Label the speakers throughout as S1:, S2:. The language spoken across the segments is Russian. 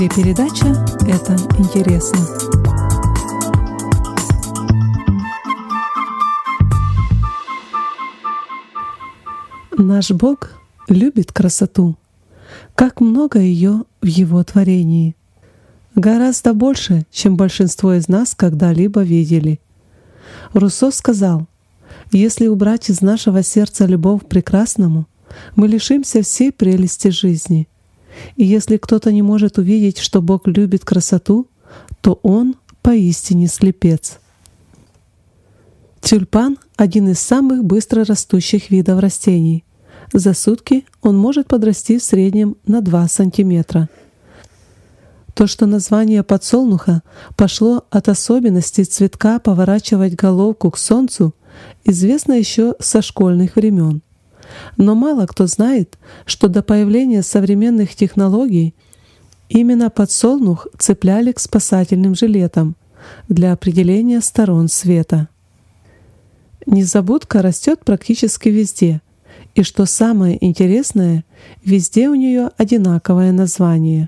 S1: И передача «Это интересно». Наш Бог любит красоту. Как много ее в Его творении. Гораздо больше, чем большинство из нас когда-либо видели. Руссо сказал: «Если убрать из нашего сердца любовь к прекрасному, мы лишимся всей прелести жизни. И если кто-то не может увидеть, что Бог любит красоту, то он поистине слепец». Тюльпан — один из самых быстро растущих видов растений. За сутки он может подрасти в среднем на 2 сантиметра. То, что название подсолнуха пошло от особенностей цветка поворачивать головку к солнцу, известно еще со школьных времен. Но мало кто знает, что до появления современных технологий именно подсолнух цепляли к спасательным жилетам для определения сторон света. Незабудка растет практически везде, и что самое интересное, везде у нее одинаковое название.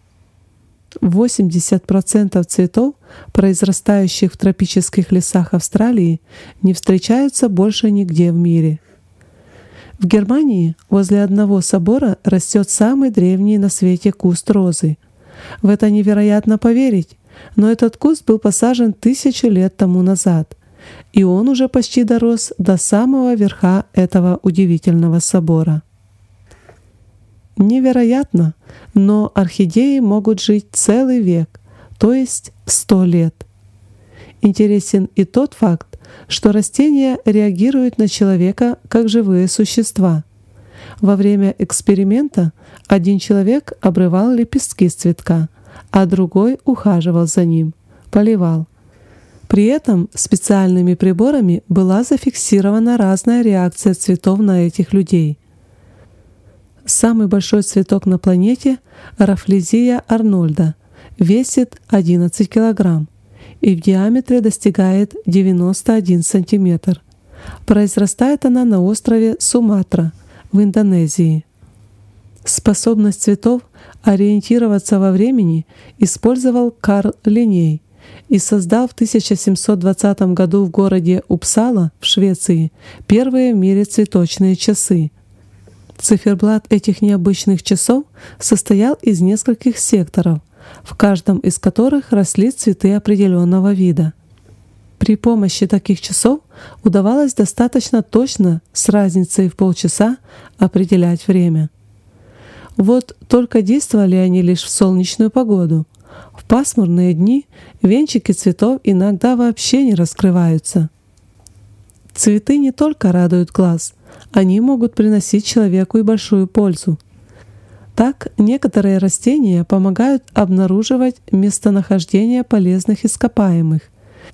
S1: 80% цветов, произрастающих в тропических лесах Австралии, не встречаются больше нигде в мире. В Германии возле одного собора растет самый древний на свете куст розы. В это невероятно поверить, но этот куст был посажен 1000 лет тому назад, и он уже почти дорос до самого верха этого удивительного собора. Невероятно, но орхидеи могут жить целый век, то есть 100 лет. Интересен и тот факт, что растения реагируют на человека как живые существа. Во время эксперимента один человек обрывал лепестки с цветка, а другой ухаживал за ним, поливал. При этом специальными приборами была зафиксирована разная реакция цветов на этих людей. Самый большой цветок на планете — Рафлезия арнольда, весит 11 килограмм и в диаметре достигает 91 сантиметр. Произрастает она на острове Суматра в Индонезии. Способность цветов ориентироваться во времени использовал Карл Линней и создал в 1720 году в городе Упсала в Швеции первые в мире цветочные часы. Циферблат этих необычных часов состоял из нескольких секторов, в каждом из которых росли цветы определенного вида. При помощи таких часов удавалось достаточно точно, с разницей в полчаса, определять время. Вот только действовали они лишь в солнечную погоду. В пасмурные дни венчики цветов иногда вообще не раскрываются. Цветы не только радуют глаз, они могут приносить человеку и большую пользу. Так, некоторые растения помогают обнаруживать местонахождение полезных ископаемых.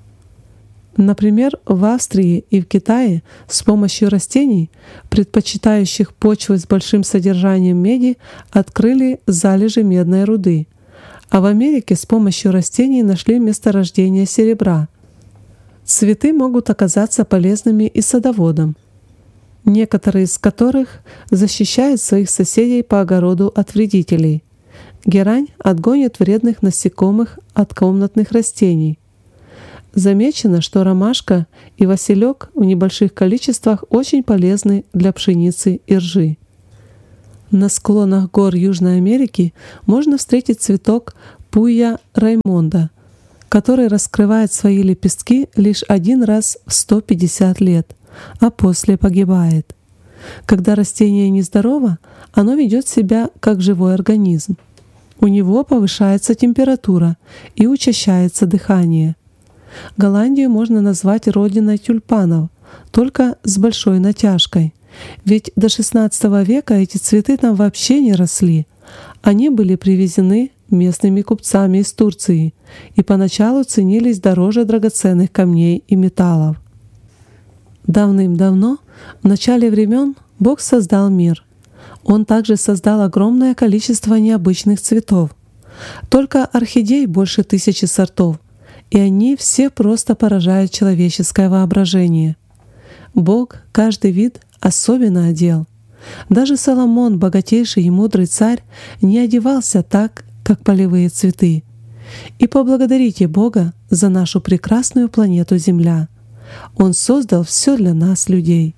S1: Например, в Австрии и в Китае с помощью растений, предпочитающих почвы с большим содержанием меди, открыли залежи медной руды, а в Америке с помощью растений нашли месторождение серебра. Цветы могут оказаться полезными и садоводам, некоторые из которых защищают своих соседей по огороду от вредителей. Герань отгонит вредных насекомых от комнатных растений. Замечено, что ромашка и василек в небольших количествах очень полезны для пшеницы и ржи. На склонах гор Южной Америки можно встретить цветок Пуя Раймонда, который раскрывает свои лепестки лишь один раз в 150 лет, а после погибает. Когда растение нездорово, оно ведет себя как живой организм. У него повышается температура и учащается дыхание. Голландию можно назвать родиной тюльпанов, только с большой натяжкой. Ведь до XVI века эти цветы там вообще не росли. Они были привезены местными купцами из Турции и поначалу ценились дороже драгоценных камней и металлов. Давным-давно, в начале времен, Бог создал мир. Он также создал огромное количество необычных цветов. Только орхидей больше 1000 сортов, и они все просто поражают человеческое воображение. Бог каждый вид особенно одел. Даже Соломон, богатейший и мудрый царь, не одевался так, как полевые цветы. И поблагодарите Бога за нашу прекрасную планету Земля. Он создал все для нас, людей.